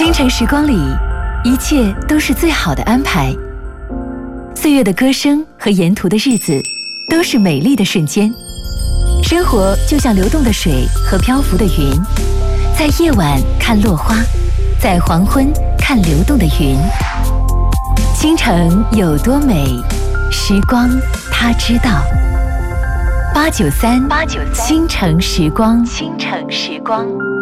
京城时光里，一切都是最好的安排。岁月的歌声和沿途的日子，都是美丽的瞬间。生活就像流动的水和漂浮的云，在夜晚看落花，在黄昏看流动的云。京城有多美，时光它知道。893，京城时光，京城时光。